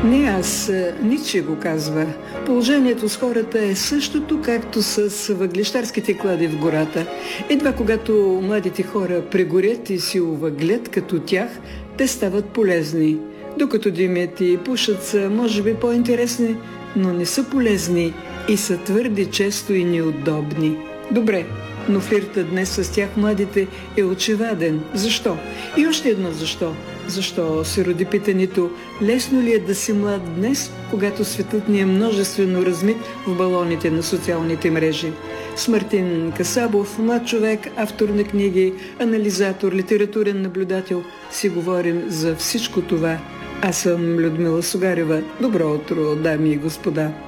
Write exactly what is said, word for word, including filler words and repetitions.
Не аз, Ницше го казва. Положението с хората е същото, както с въглещарските клади в гората. Едва когато младите хора прегорят и си увъглят като тях, те стават полезни. Докато димят и пушат са, може би, по-интересни, но не са полезни и са твърде често и неудобни. Добре, но флиртът днес с тях младите е очеваден. Защо? И още едно защо. Защо се роди питането: лесно ли е да си млад днес, когато светът ни е множествено размит в балоните на социалните мрежи? С Мартин Касабов, млад човек, автор на книги, анализатор, литературен наблюдател, си говорим за всичко това. Аз съм Людмила Сугарева. Добро утро, дами и господа!